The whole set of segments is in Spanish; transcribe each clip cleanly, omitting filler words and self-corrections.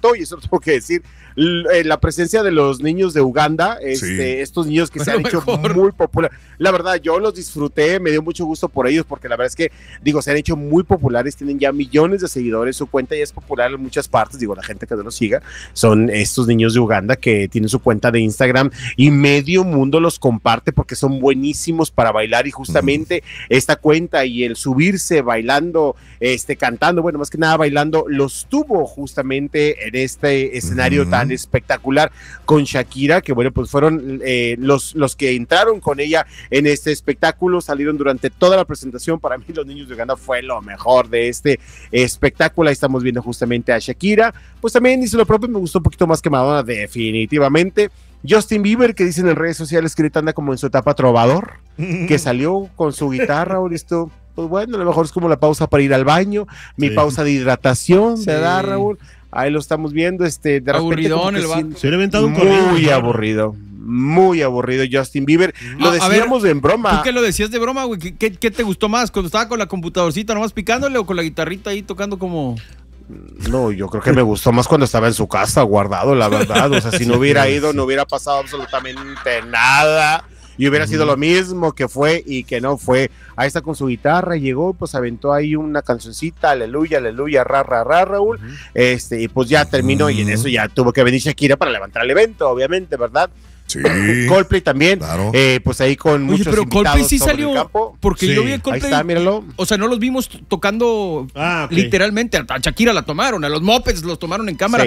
encantó, y eso lo tengo que decir, la presencia de los niños de Uganda, estos niños que se han hecho muy populares. La verdad, yo los disfruté, me dio mucho gusto por ellos, porque la verdad es que, digo, se han hecho muy populares, tienen ya millones de seguidores, su cuenta ya es popular en muchas partes, digo, la gente que no los siga, son estos niños de Uganda que tienen su cuenta de Instagram y medio mundo los comparte porque son buenísimos para bailar, y justamente esta cuenta y el subirse bailando, cantando, bueno, más que nada bailando, los tuvo justamente en este escenario tan espectacular con Shakira, que bueno, pues fueron los que entraron con ella en este espectáculo, salieron durante toda la presentación. Para mí los niños de Uganda fue lo mejor de este espectáculo. Ahí estamos viendo justamente a Shakira, pues también hizo lo propio, me gustó un poquito más que Madonna, definitivamente. Justin Bieber, que dicen en redes sociales que ahorita anda como en su etapa trovador, que salió con su guitarra, listo. Pues bueno, a lo mejor es como la pausa para ir al baño, mi pausa de hidratación, ¿verdad, Raúl? Ahí lo estamos viendo, de aburridón el vato. Se le ha inventado un muy aburrido. Muy aburrido Justin Bieber. Lo decíamos en broma. ¿Tú qué lo decías de broma, güey? ¿Qué te gustó más? ¿Cuando estaba con la computadorcita nomás picándole o con la guitarrita ahí tocando como...? No, yo creo que me gustó más cuando estaba en su casa guardado, la verdad. O sea, si no hubiera ido, no hubiera pasado absolutamente nada. Y hubiera sido lo mismo que fue y que no fue. Ahí está con su guitarra, llegó, pues aventó ahí una cancioncita, aleluya, aleluya, ra, Raúl. Y pues ya terminó, y en eso ya tuvo que venir Shakira para levantar el evento, obviamente, ¿verdad? Sí. Coldplay también, claro. Pues ahí con muchos pero invitados. Coldplay sí salió, porque yo vi a Coldplay. Ahí está, míralo. O sea, no los vimos tocando literalmente, a Shakira la tomaron, a los Muppets los tomaron en cámara,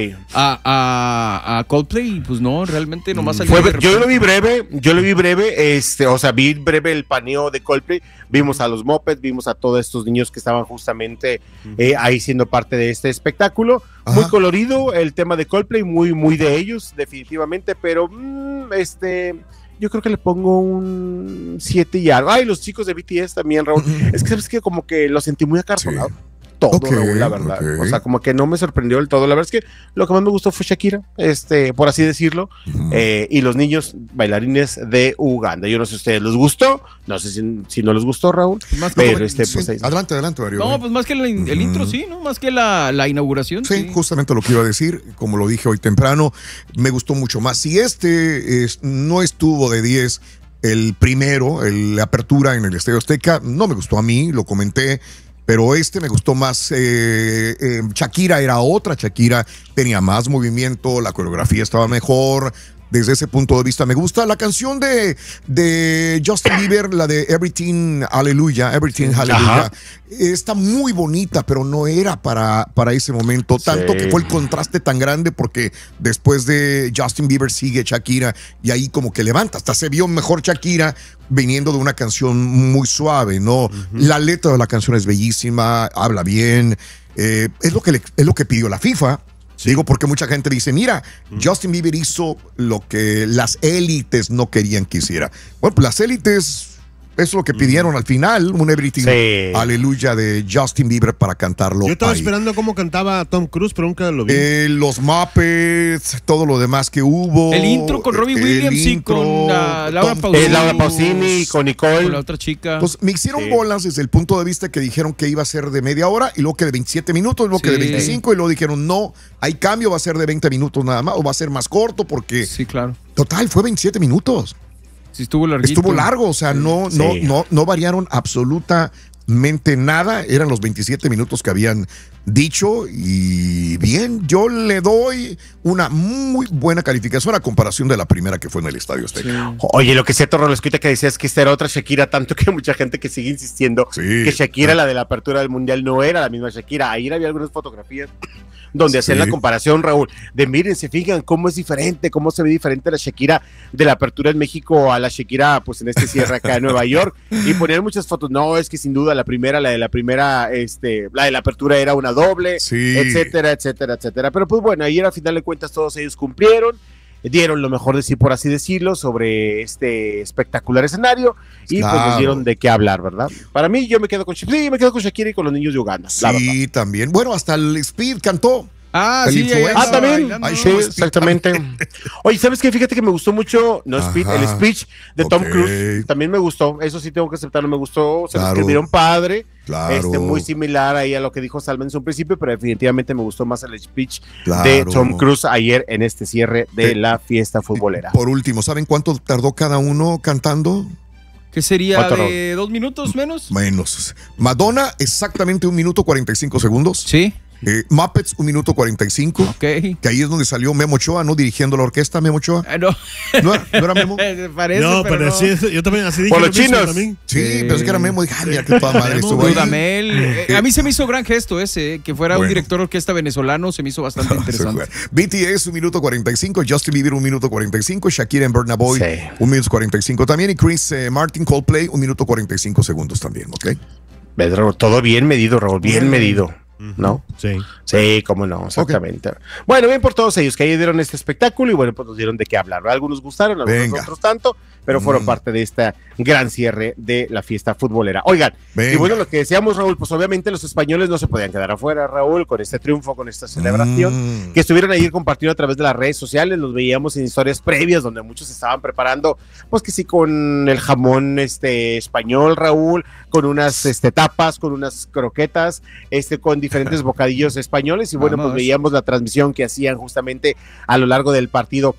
a Coldplay, pues no, realmente nomás salió. Yo lo vi breve, o sea, vi breve el paneo de Coldplay, vimos a los Muppets, vimos a todos estos niños que estaban justamente ahí siendo parte de este espectáculo. Muy colorido el tema de Coldplay, muy, muy de ellos, definitivamente, pero yo creo que le pongo un 7 y algo. Ay, los chicos de BTS también, Raúl. Es que sabes que como que lo sentí muy acartonado. Todo, Raúl, la verdad. O sea, como que no me sorprendió del todo. La verdad es que lo que más me gustó fue Shakira, por así decirlo, y los niños bailarines de Uganda. Yo no sé si a ustedes les gustó, no sé si no les gustó, Raúl, pero pues ahí. Adelante, Mario. No, pues más que el intro, sí, ¿no? Más que la inauguración. Sí, justamente lo que iba a decir, como lo dije hoy temprano, me gustó mucho más. Si no estuvo de 10 el primero, la apertura en el Estadio Azteca, no me gustó a mí, lo comenté. Pero me gustó más. Shakira era otra. Shakira tenía más movimiento, la coreografía estaba mejor. Desde ese punto de vista me gusta. La canción de Justin Bieber, la de Everything Hallelujah, está muy bonita, pero no era para ese momento. Tanto que fue el contraste tan grande, porque después de Justin Bieber sigue Shakira, y ahí como que levanta. Hasta se vio mejor Shakira viniendo de una canción muy suave, ¿no? La letra de la canción es bellísima, habla bien. Es lo que pidió la FIFA. Digo, porque mucha gente dice, mira, Justin Bieber hizo lo que las élites no querían que hiciera. Bueno, pues las élites, eso es lo que pidieron al final, un Everything Aleluya de Justin Bieber para cantarlo. Yo estaba esperando cómo cantaba Tom Cruise, pero nunca lo vi. Los Muppets, todo lo demás que hubo. El intro con Robbie Williams y con Laura Pausini. Laura Pausini, con Nicole. Con la otra chica. Pues me hicieron bolas desde el punto de vista que dijeron que iba a ser de media hora, y luego que de 27 minutos, y luego que de 25, y luego dijeron, no, hay cambio, va a ser de 20 minutos nada más, o va a ser más corto, porque... Sí, claro. Total, fue 27 minutos. Sí, estuvo larguito. Estuvo largo, o sea, no variaron absolutamente nada. Eran los 27 minutos que habían dicho, y bien, yo le doy una muy buena calificación a comparación de la primera que fue en el Estadio Azteca. Oye, lo que cierto, Rolescuita, que decías que esta era otra Shakira, tanto que mucha gente que sigue insistiendo que Shakira, la de la apertura del Mundial, no era la misma Shakira. Ayer había algunas fotografías donde hacían la comparación, Raúl, de miren, se fijan cómo es diferente, cómo se ve diferente la Shakira de la apertura en México a la Shakira, pues en este cierre acá en Nueva York, y ponían muchas fotos. No, es que sin duda la de la apertura era una doble, etcétera, etcétera, etcétera. Pero pues bueno, ayer a final de cuentas todos ellos cumplieron, dieron lo mejor de sí, por así decirlo, sobre este espectacular escenario, y pues nos dieron de qué hablar, ¿verdad? Para mí, yo me quedo con Shakira y con los niños de Uganda. Sí, también. Bueno, hasta el Speed cantó. También. Sí, exactamente. Oye, ¿sabes qué? Fíjate que me gustó mucho el speech de Tom Cruise. También me gustó. Eso sí tengo que aceptarlo, me gustó. Se lo escribieron padre. Claro. Muy similar ahí a lo que dijo Salman en su principio, pero definitivamente me gustó más el speech de Tom Cruise ayer en este cierre de la fiesta futbolera. Por último, ¿saben cuánto tardó cada uno cantando? ¿Qué sería de 2 minutos menos? Menos. Madonna, exactamente 1 minuto 45 segundos. Sí. Muppets, 1 minuto 45. Ok. Que ahí es donde salió Memo Ochoa, ¿no? Dirigiendo la orquesta, Memo Ochoa. No. ¿No era Memo? Parece, no, pero no. sí, yo también así dije. Por los chinos. También. Sí, pero es que era Memo. Dije, mira qué toda madre estuvo ahí. Dudamel. A mí se me hizo gran gesto ese, que fuera un director de orquesta venezolano, se me hizo bastante interesante. BTS, 1 minuto 45. Justin Bieber, 1 minuto 45. Shakira and Burna Boy, 1 minuto 45 también. Y Chris Martin, Coldplay, 1 minuto 45 segundos también, ¿ok? Todo bien medido, Raúl, bien medido. ¿No? Sí, cómo no, exactamente. Okay. Bueno, bien por todos ellos que ahí dieron este espectáculo y bueno, pues nos dieron de qué hablar. Algunos gustaron, algunos otros tanto, pero fueron parte de este gran cierre de la fiesta futbolera. Oigan, y bueno, lo que decíamos, Raúl, pues obviamente los españoles no se podían quedar afuera, Raúl, con este triunfo, con esta celebración, que estuvieron ahí compartiendo a través de las redes sociales, los veíamos en historias previas donde muchos estaban preparando, pues que sí, con el jamón español, Raúl, con unas tapas, con unas croquetas, con diferentes bocadillos españoles y bueno, pues veíamos la transmisión que hacían justamente a lo largo del partido.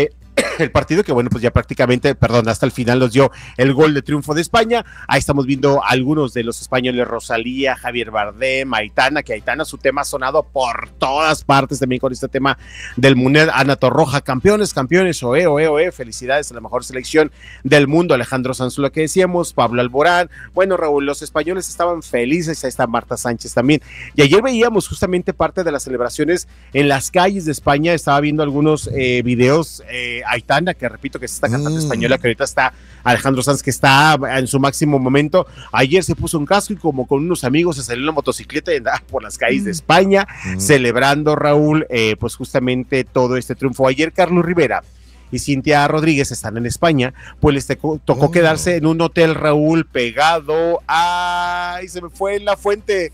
El partido que bueno, pues ya prácticamente, hasta el final nos dio el gol de triunfo de España. Ahí estamos viendo algunos de los españoles, Rosalía, Javier Bardem, Aitana, que Aitana su tema ha sonado por todas partes también con este tema del Mundial. Ana Torroja, campeones, oe, felicidades a la mejor selección del mundo. Alejandro Sanz, lo que decíamos, Pablo Alborán. Bueno, Raúl, los españoles estaban felices, ahí está Marta Sánchez también. Y ayer veíamos justamente parte de las celebraciones en las calles de España. Estaba viendo algunos videos, Aitana, que repito que es esta cantante española, que ahorita está Alejandro Sanz, que está en su máximo momento. Ayer se puso un casco y como con unos amigos se salió en la motocicleta y andaba por las calles de España, celebrando, Raúl, pues justamente todo este triunfo. Ayer Carlos Rivera y Cintia Rodríguez están en España, pues les tocó quedarse en un hotel, Raúl, pegado a... se me fue la fuente,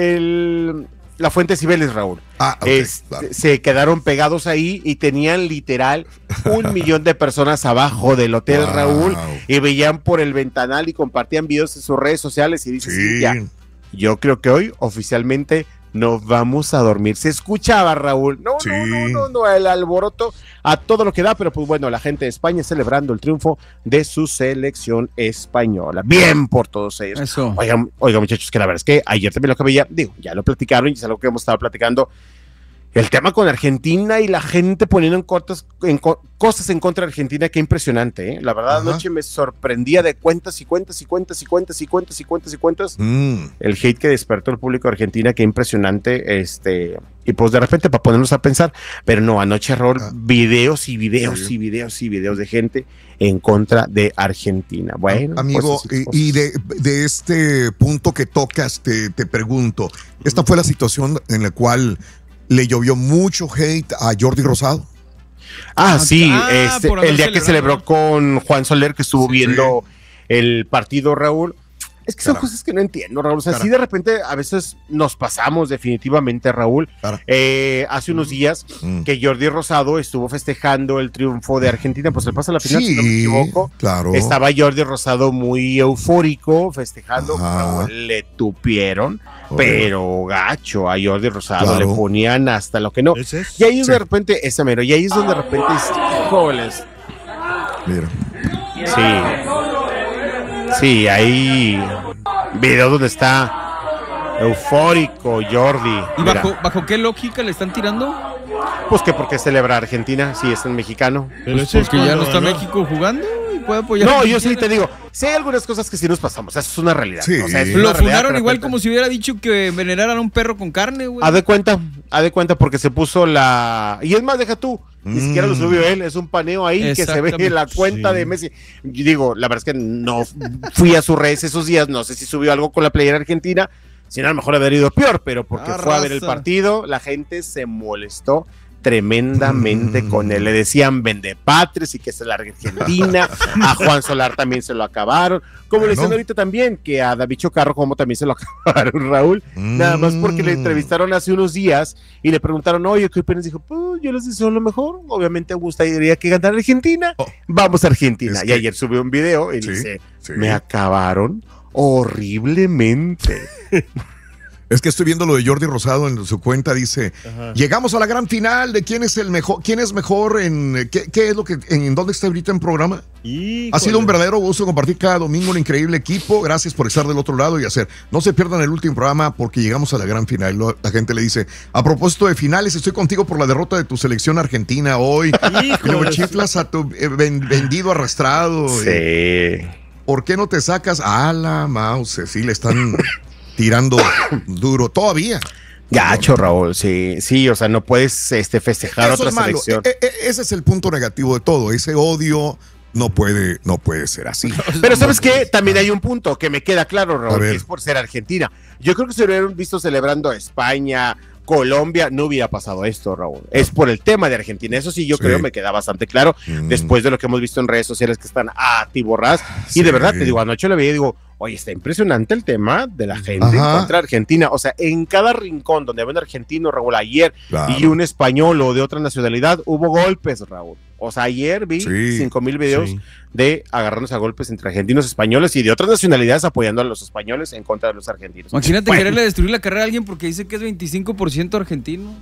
la Fuente Cibeles, Raúl. Okay, claro. Se quedaron pegados ahí y tenían literal 1 millón de personas abajo del hotel, Raúl, y veían por el ventanal y compartían videos en sus redes sociales y dicen, ya, yo creo que hoy oficialmente nos vamos a dormir. Se escuchaba, Raúl, no, el alboroto a todo lo que da, pero pues bueno, la gente de España celebrando el triunfo de su selección española. Bien por todos ellos. Eso. Oigan, muchachos, que la verdad es que ayer también lo que veía, ya lo platicaron y es algo que hemos estado platicando, el tema con Argentina y la gente poniendo cosas en contra de Argentina, qué impresionante, ¿eh? La verdad, anoche me sorprendía de cuentas y cuentas. El hate que despertó el público de Argentina, qué impresionante, y pues de repente para ponernos a pensar, pero no, anoche error, videos de gente en contra de Argentina. Bueno, amigo, pues, y de este punto que tocas, te pregunto, ¿esta fue la situación en la cual le llovió mucho hate a Jordi Rosado? Sí, el día que celebró con Juan Soler, que estuvo viendo el partido, Raúl. Es que son cosas que no entiendo, Raúl. O sea, sí de repente a veces nos pasamos definitivamente, Raúl. Hace unos días que Jordi Rosado estuvo festejando el triunfo de Argentina, pues él pasa la final, si no me equivoco. Claro. Estaba Jordi Rosado muy eufórico, festejando, Raúl, le tupieron, pero gacho a Jordi Rosado, le ponían hasta lo que no. Y ahí de repente, y ahí es donde de repente, híjoles. Mira. Sí, hay videos donde está eufórico Jordi. ¿Y bajo qué lógica le están tirando? Pues que porque celebra Argentina, sí, es en mexicano. Pero pues porque ya no está México jugando y puede apoyar. No, yo sí te digo, sí hay algunas cosas que sí nos pasamos, eso es una realidad. Sí. O sea, lo fundaron igual como si hubiera dicho que veneraran a un perro con carne, güey. Haz de cuenta porque se puso y es más, deja tú, ni siquiera lo subió él, es un paneo ahí que se ve en la cuenta de Messi. Yo digo, la verdad es que no fui a sus redes esos días, no sé si subió algo con la playera argentina, si no a lo mejor habría ido peor, pero porque fue a ver el partido, la gente se molestó tremendamente con él. Le decían vendepatrias y que se la Argentina. A Juan Solar también se lo acabaron. Como le dicen ahorita también, que a David Chocarro como también se lo acabaron, Raúl. Nada más porque le entrevistaron hace unos días y le preguntaron, oye, ¿qué opinas? Dijo, pues yo les deseo lo mejor. Obviamente me gustaría que ganara Argentina. Vamos a Argentina. Y ayer subió un video y dice, me acabaron horriblemente. Es que estoy viendo lo de Jordi Rosado en su cuenta, dice, llegamos a la gran final de quién es el mejor, quién es mejor en, ¿qué es lo que, en dónde está ahorita en programa? Ha sido un verdadero gusto compartir cada domingo un increíble equipo, gracias por estar del otro lado y hacer, no se pierdan el último programa porque llegamos a la gran final. La gente le dice, a propósito de finales, estoy contigo por la derrota de tu selección argentina hoy, y luego chiflas a tu vendido arrastrado. Sí. ¿Por qué no te sacas? A la mouse, sí le están... tirando duro todavía. Gacho, Raúl, sí, o sea, no puedes festejar eso otra es malo. selección. Ese es el punto negativo de todo, ese odio no puede ser así. Pero ¿sabes qué? También hay un punto que me queda claro, Raúl, que es por ser Argentina. Yo creo que si hubieran visto celebrando a España, Colombia, no hubiera pasado esto, Raúl. Es por el tema de Argentina. Eso sí, yo creo me queda bastante claro después de lo que hemos visto en redes sociales que están atiborradas. Y de verdad, te digo, anoche lo veía y digo, oye, está impresionante el tema de la gente en contra de Argentina. O sea, en cada rincón donde había un argentino, Raúl, ayer, y un español o de otra nacionalidad, hubo golpes, Raúl. O sea, ayer vi 5,000 videos de agarrarnos a golpes entre argentinos, españoles y de otras nacionalidades apoyando a los españoles en contra de los argentinos. Imagínate quererle destruir la carrera a alguien porque dice que es 25% argentino.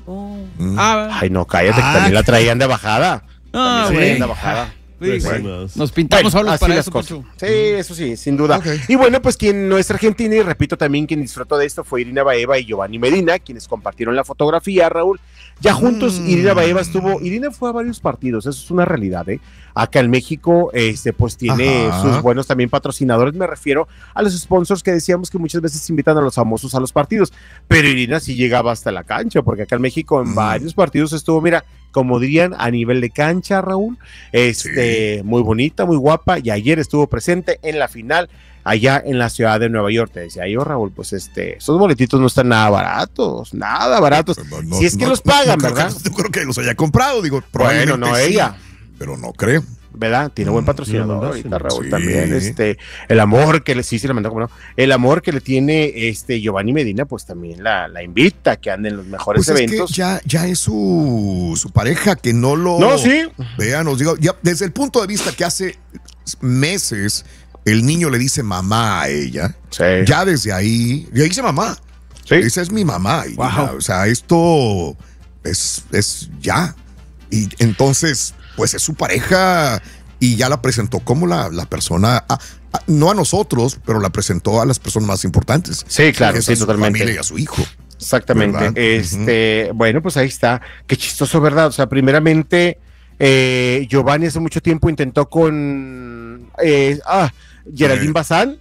Ay, no, cállate, que también la traían de bajada. Traían de bajada. Nos pintamos solos para eso, Pacho. Sí, eso sí, sin duda. Y bueno, pues quien no es argentina, y repito también, quien disfrutó de esto fue Irina Baeva y Giovanni Medina, quienes compartieron la fotografía, Raúl. Ya juntos, Irina Baeva Irina fue a varios partidos, eso es una realidad, Acá en México, pues tiene sus buenos también patrocinadores, me refiero a los sponsors que decíamos que muchas veces invitan a los famosos a los partidos, pero Irina sí llegaba hasta la cancha, porque acá en México en varios partidos estuvo, mira, como dirían, a nivel de cancha, Raúl, muy bonita, muy guapa, y ayer estuvo presente en la final allá en la ciudad de Nueva York. Te decía yo, Raúl, pues esos boletitos no están nada baratos. No, si es que los pagan, ¿verdad? No creo que los haya comprado, digo, bueno, no ella. Pero no creo. ¿Verdad? Tiene buen patrocinador ahorita, Raúl, también. El amor que le, se le mandó como no. El amor que le tiene Giovanni Medina, pues también la invita a que ande en los mejores eventos. Es que ya es su pareja, que no lo vean, os digo, ya desde el punto de vista que hace meses el niño le dice mamá a ella, ya desde ahí, le dice mamá. Esa es mi mamá. Y o sea, esto es ya. Y entonces, pues es su pareja y ya la presentó como la persona, no a nosotros, pero la presentó a las personas más importantes. Sí, claro, sí, totalmente. A su familia y a su hijo. Exactamente. Bueno, pues ahí está. Qué chistoso, ¿verdad? O sea, primeramente, Giovanni hace mucho tiempo intentó con Geraldine Bazán,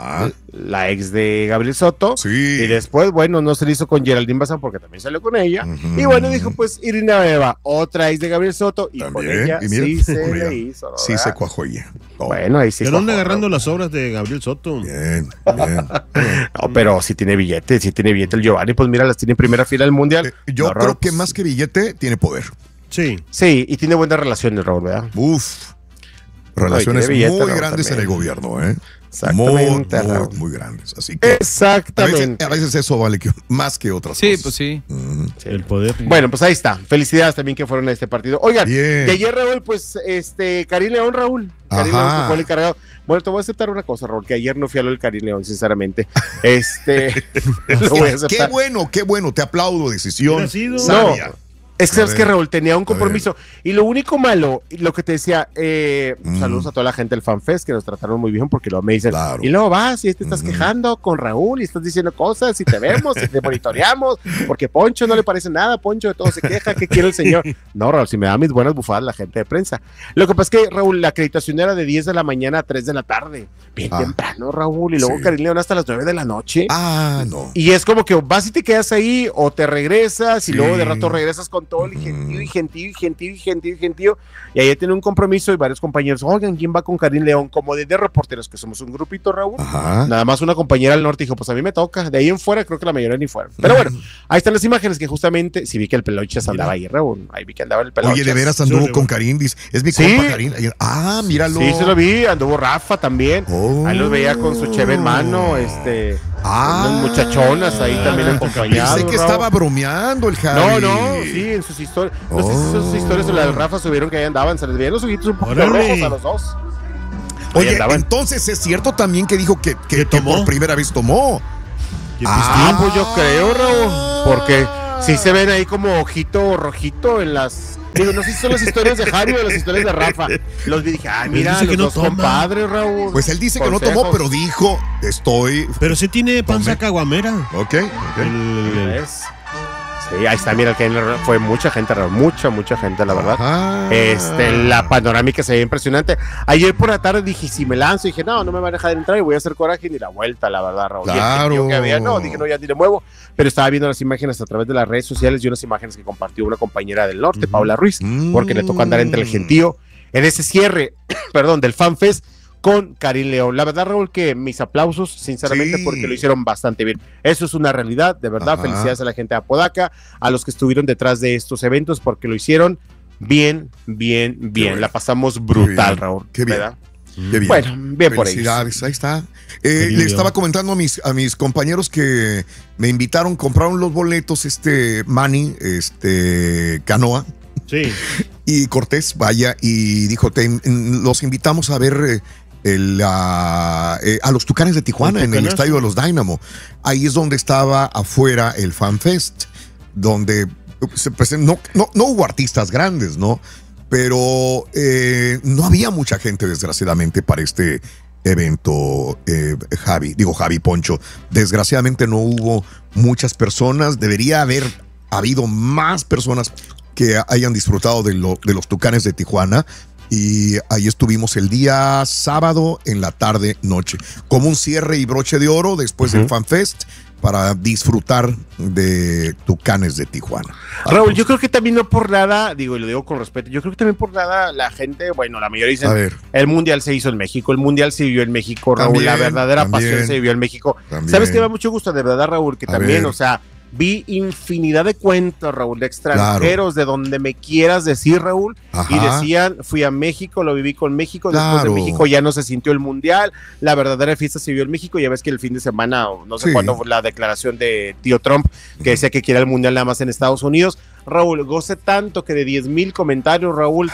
la ex de Gabriel Soto, y después, bueno, no se le hizo con Geraldine Bazán porque también salió con ella, y bueno, dijo pues Irina Baeva, otra ex de Gabriel Soto, y también, con ella sí se le hizo, ¿no? Sí se cuajó ella. Bueno, ahí sí. ¿De dónde agarrando las obras de Gabriel Soto? Bien. No, pero si tiene billete el Giovanni, pues mira, las tiene en primera fila del Mundial. Yo creo que más que billete, tiene poder. Sí, y tiene buenas relaciones, Raúl, ¿verdad? Relaciones muy grandes en el gobierno, Exactamente. Muy grandes. Así que exactamente. A veces eso vale más que otras cosas. Pues sí. El poder. Bueno, pues ahí está. Felicidades también que fueron a este partido. Oigan, de ayer, Raúl, pues, Karim León, Raúl. Karim León que fue el encargado. Bueno, te voy a aceptar una cosa, Raúl, que ayer no fui a lo del Karim León, sinceramente. Lo voy a aceptar. Qué bueno, te aplaudo, decisión sabia. Es que sabes que Raúl tenía un compromiso y lo único malo, lo que te decía, saludos a toda la gente del FanFest que nos trataron muy bien porque luego me dicen, y luego vas y te estás quejando con Raúl y estás diciendo cosas y te vemos y te monitoreamos porque Poncho no le parece nada, Poncho de todo se queja, ¿qué quiere el señor? No, Raúl, si me da mis buenas bufadas la gente de prensa. Lo que pasa es que, Raúl, la acreditación era de 10 de la mañana a 3 de la tarde, bien temprano, Raúl, y luego Karim León hasta las 9 de la noche. No. Y es como que vas y te quedas ahí o te regresas y luego de rato regresas con todo el gentío, y ahí tiene un compromiso y varios compañeros, oigan, ¿quién va con Karim León? Como de reporteros, que somos un grupito, Raúl, nada más una compañera del norte dijo, pues a mí me toca, de ahí en fuera creo que la mayoría ni fueron, pero bueno, ahí están las imágenes que justamente, sí vi que el Pelochas andaba ahí, Raúl, ahí vi que andaba el Pelochas. Oye, de veras anduvo con Karim, es mi compa Karim, míralo. Sí, se lo vi, anduvo Rafa también, ahí los veía con su cheve en mano, unas muchachonas ahí también acompañados. Pensé que estaba bromeando el Javi. No, sí, en sus historias. No sé si sus historias o la de Rafa subieron que ahí andaban, se les veían los ojitos un poco rojos a los dos. Oye, entonces es cierto también que dijo que por primera vez tomó. Pues yo creo, Raúl, porque sí se ven ahí como ojito rojito en las... Digo, no sé si son las historias de Javi o las historias de Rafa. Los vi y dije, mira, los dos compadres, Raúl. Pues él dice que no tomó, pero dijo, Pero sí tiene panza caguamera. Ok. Sí, ahí está, mira, que fue mucha gente, Raúl, mucha gente, la verdad. La panorámica se ve impresionante. Ayer por la tarde dije, si me lanzo, dije, no me van a dejar de entrar y voy a hacer coraje ni la vuelta, la verdad, Raúl. Claro. Dije, ya ni le muevo, pero estaba viendo las imágenes a través de las redes sociales y unas imágenes que compartió una compañera del norte, Paula Ruiz, porque le tocó andar entre el gentío en ese cierre, del FanFest con Karim León. La verdad, Raúl, que mis aplausos, sinceramente, porque lo hicieron bastante bien. Eso es una realidad, de verdad. Felicidades a la gente de Apodaca, a los que estuvieron detrás de estos eventos, porque lo hicieron bien. La pasamos brutal, Raúl. Qué bien. ¿verdad? Qué bien. Bueno, bien por ellos. Felicidades, ahí está. Le estaba comentando a mis compañeros que me invitaron, compraron los boletos, Manny, Canoa. Sí. Y Cortés, vaya, y dijo, los invitamos a ver a los Tucanes de Tijuana en el estadio de los Dynamo. Ahí es donde estaba afuera el FanFest, donde no hubo artistas grandes, ¿no? Pero no había mucha gente, desgraciadamente, para este evento, Javi Poncho. Desgraciadamente no hubo muchas personas. Debería haber habido más personas que hayan disfrutado de los Tucanes de Tijuana. Y ahí estuvimos el día sábado en la tarde-noche, como un cierre y broche de oro después del FanFest, para disfrutar de Tucanes de Tijuana. Raúl, yo creo que también no por nada, y lo digo con respeto, yo creo que también por nada la gente, la mayoría dicen, el Mundial se hizo en México, el Mundial se vivió en México, Raúl, la verdadera pasión se vivió en México. ¿Sabes qué? Me da mucho gusto, de verdad, Raúl, que también, vi infinidad de cuentos, Raúl, de extranjeros, de donde me quieras decir, Raúl, y decían, fui a México, lo viví con México, después de México ya no se sintió el Mundial, la verdadera fiesta se vivió en México. Ya ves que el fin de semana, no sé cuándo fue la declaración de tío Trump, que decía que quiere el Mundial nada más en Estados Unidos. Raúl, goce tanto que de 10,000 comentarios, Raúl,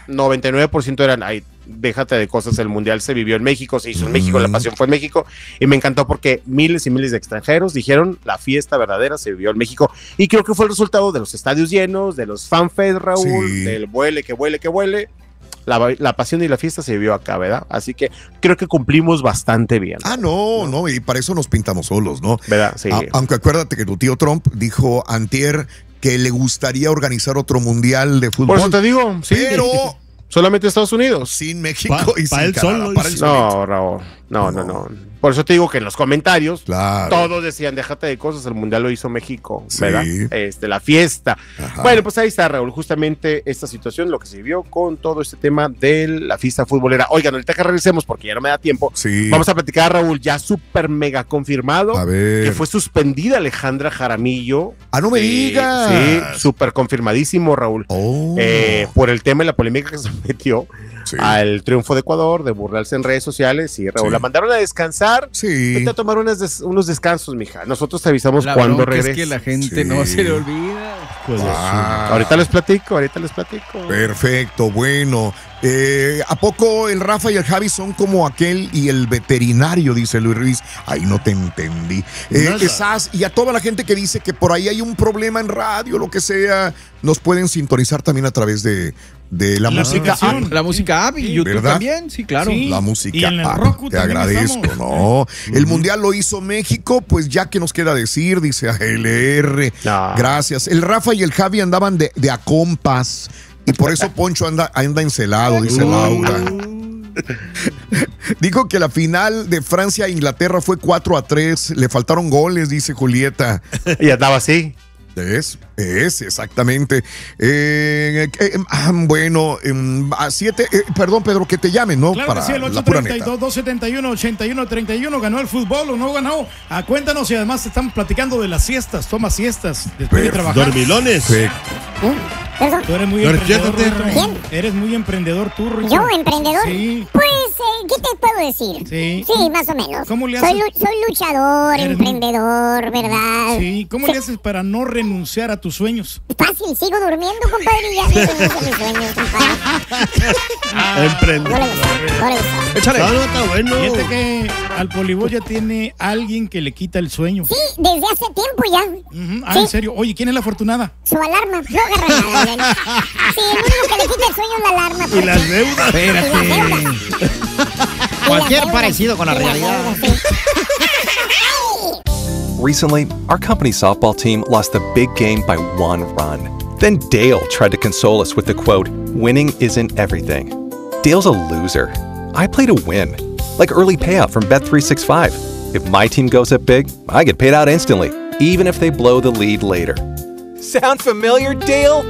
99% eran, déjate de cosas, el Mundial se vivió en México, se hizo en México, la pasión fue en México, y me encantó porque miles y miles de extranjeros dijeron, la fiesta verdadera se vivió en México, y creo que fue el resultado de los estadios llenos, de los FanFest, Raúl, del vuele, que vuele, la pasión y la fiesta se vivió acá, ¿verdad? Así que creo que cumplimos bastante bien. No, y para eso nos pintamos solos, ¿no? ¿Verdad? Sí. Aunque acuérdate que tu tío Trump dijo antier que le gustaría organizar otro mundial de fútbol. Por eso te digo, sí. Pero solamente Estados Unidos. Sin México y sin Canadá. No, Raúl. No. Por eso te digo que en los comentarios todos decían, déjate de cosas, el Mundial lo hizo México, ¿verdad? La fiesta. Ajá. Bueno, pues ahí está, Raúl, justamente esta situación, lo que se vivió con todo este tema de la fiesta futbolera. Oigan, ahorita que regresemos, porque ya no me da tiempo, vamos a platicar, Raúl, ya súper mega confirmado, que fue suspendida Alejandra Jaramillo. No me digas. Sí, súper confirmadísimo, Raúl. Por el tema y la polémica que se metió al triunfo de Ecuador, de burlarse en redes sociales, y Raúl, la mandaron a descansar. Vete a tomar unos descansos, mija. Nosotros te avisamos cuando regrese. Es que la gente no se le olvida. Ahorita les platico. Perfecto, bueno. ¿A poco el Rafa y el Javi son como aquel y el veterinario? Dice Luis Ruiz. Ahí no te entendí. Y a toda la gente que dice que por ahí hay un problema en radio, lo que sea, nos pueden sintonizar también a través de la música app. La música app y YouTube, ¿verdad? También, sí, claro. La música app. Te agradezco, ¿no? El Mundial lo hizo México, pues ya que nos queda decir, dice ALR. Gracias. El Rafa y el Javi andaban de a compas. Y por eso Poncho anda encelado, dice Laura. Dijo que la final de Francia-Inglaterra fue 4-3. Le faltaron goles, dice Julieta. Y andaba así. Es exactamente. Bueno, a 7, perdón, Pedro, que te llamen, ¿no? Claro para que sí, el 832-271-8131, ¿ganó el fútbol o no ganó? Cuéntanos, y además están platicando de las siestas, toma siestas después de trabajar. Dormilones. Tú eres muy emprendedor. ¿Quién? Eres muy emprendedor tú, Rico. ¿Yo, emprendedor? Sí. Pues ¿qué te puedo decir? Sí. Sí, más o menos. ¿Cómo le haces? Soy luchador, emprendedor, ¿verdad? Sí. ¿Cómo le haces para no renunciar a tus sueños? Fácil, sigo durmiendo, compadre, y ya renuncio a mis sueños, compadre. Emprendedor. Échale. No, está bueno. Fíjate que al Polibol ya tiene alguien que le quita el sueño. Sí, desde hace tiempo ya. Sí. ¿En serio? Oye, ¿quién es la afortunada? Su alarma, no agarra nada. Sí, el único que le quita el sueño es la alarma. Y las deudas. Espérate. Cualquier parecido con la realidad. Recently, our company softball team lost the big game by 1 run. Then Dale tried to console us with the quote, "Winning isn't everything." Dale's a loser. I play to win. Like early payout from Bet365. If my team goes up big, I get paid out instantly, even if they blow the lead later. Sound familiar, Dale?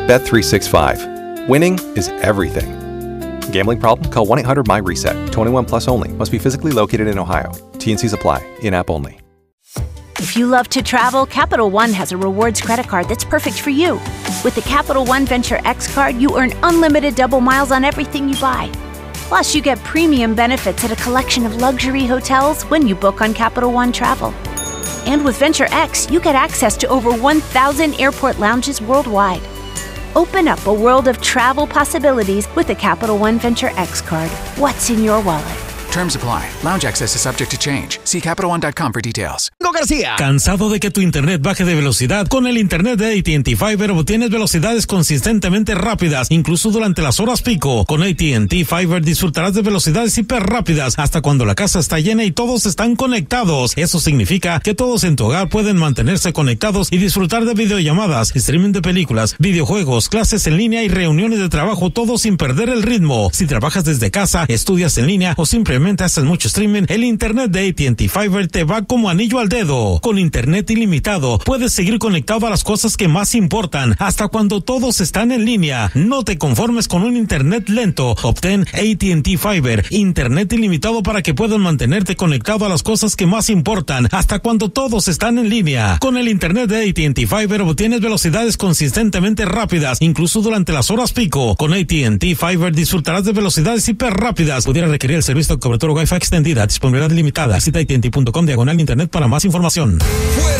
Bet365. Winning is everything. Gambling problem? Call 1-800-MY-RESET. 21 plus only. Must be physically located in Ohio. T&Cs apply. In-app only. If you love to travel, Capital One has a rewards credit card that's perfect for you. With the Capital One Venture X card, you earn unlimited double miles on everything you buy. Plus, you get premium benefits at a collection of luxury hotels when you book on Capital One Travel. And with Venture X, you get access to over 1,000 airport lounges worldwide. Open up a world of travel possibilities with the Capital One Venture X card. What's in your wallet? Terms apply. Lounge access is subject to change. See CapitalOne.com for details. García. ¿Cansado de que tu internet baje de velocidad? Con el internet de AT&T Fiber obtienes velocidades consistentemente rápidas, incluso durante las horas pico. Con AT&T Fiber disfrutarás de velocidades hiper rápidas hasta cuando la casa está llena y todos están conectados. Eso significa que todos en tu hogar pueden mantenerse conectados y disfrutar de videollamadas, streaming de películas, videojuegos, clases en línea y reuniones de trabajo, todo sin perder el ritmo. Si trabajas desde casa, estudias en línea o simplemente haces mucho streaming, el internet de AT&T Fiber te va como anillo al dedo. Con internet ilimitado, puedes seguir conectado a las cosas que más importan, hasta cuando todos están en línea. No te conformes con un internet lento. Obtén AT&T Fiber, internet ilimitado para que puedas mantenerte conectado a las cosas que más importan, hasta cuando todos están en línea. Con el internet de AT&T Fiber obtienes velocidades consistentemente rápidas, incluso durante las horas pico. Con AT&T Fiber disfrutarás de velocidades hiper rápidas. Pudiera requerir el servicio de cobertura Wi-Fi extendida, disponibilidad limitada. Visita AT&T.com/internet para más información.